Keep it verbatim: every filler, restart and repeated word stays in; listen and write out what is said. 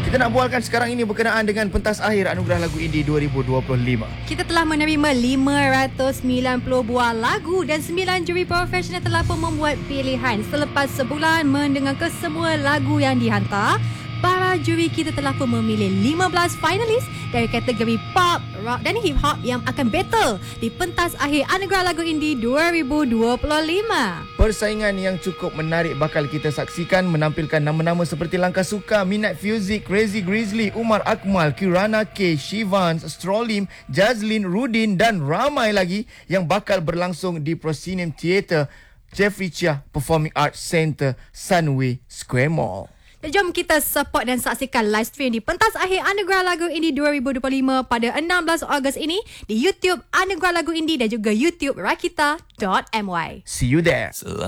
Kita nak bualkan sekarang ini berkenaan dengan pentas akhir Anugerah Lagu Indie dua ribu dua puluh lima. Kita telah menerima lima ratus sembilan puluh buah lagu dan sembilan juri profesional telah pun membuat pilihan. Selepas sebulan mendengar kesemua lagu yang dihantar, para juri kita telah pun memilih lima belas finalis dari kategori pop, rock dan hip hop yang akan battle di pentas akhir Anugerah Lagu Indie dua ribu dua puluh lima. Persaingan yang cukup menarik bakal kita saksikan, menampilkan nama-nama seperti Langkah Suka, Minat Fuzik, Crazy Grizzly, Umar Akmal, Kirana K, Shivans, Strolim, Jazlin, Rudin dan ramai lagi yang bakal berlangsung di Proscenium Theatre, Jeffrey Chia Performing Arts Centre, Sunway Square Mall. Jom kita support dan saksikan live stream di pentas akhir Anugerah Lagu Indie dua ribu dua puluh lima pada enam belas Ogos ini di YouTube Anugerah Lagu Indie dan juga YouTube rakita dot my. See you there.